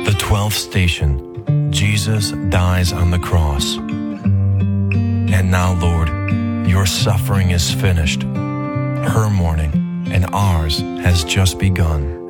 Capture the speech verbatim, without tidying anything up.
The twelfth station, Jesus dies on the cross. And now, Lord, your suffering is finished. Her mourning and ours has just begun.